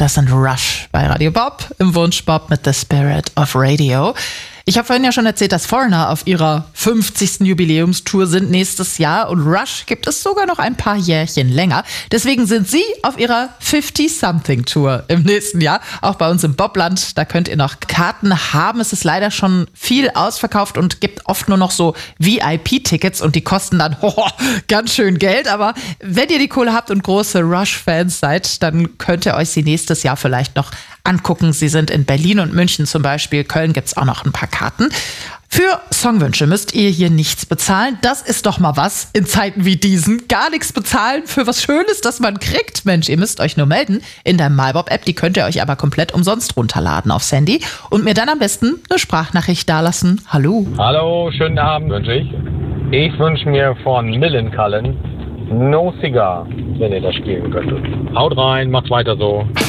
Das sind Rush bei Radio Bob im Wunsch Bob mit The Spirit of Radio. Ich habe vorhin ja schon erzählt, dass Foreigner auf ihrer 50. Jubiläumstour sind nächstes Jahr und Rush gibt es sogar noch ein paar Jährchen länger. Deswegen sind sie auf ihrer 50-something-Tour im nächsten Jahr, auch bei uns im Bobland. Da könnt ihr noch Karten haben. Es ist leider schon viel ausverkauft und gibt oft nur noch so VIP-Tickets und die kosten dann ganz schön Geld. Aber wenn ihr die Kohle habt und große Rush-Fans seid, dann könnt ihr euch sie nächstes Jahr vielleicht noch angucken. Sie sind in Berlin und München zum Beispiel. Köln gibt's auch noch ein paar Karten. Für Songwünsche müsst ihr hier nichts bezahlen. Das ist doch mal was in Zeiten wie diesen. Gar nichts bezahlen für was Schönes, das man kriegt. Mensch, ihr müsst euch nur melden in der MyBob-App. Die könnt ihr euch aber komplett umsonst runterladen aufs Handy. Und mir dann am besten eine Sprachnachricht dalassen. Hallo. Hallo, schönen Abend wünsche ich. Ich wünsche mir von Millencolin No Cigar, wenn ihr das spielen könntet. Haut rein, macht weiter so.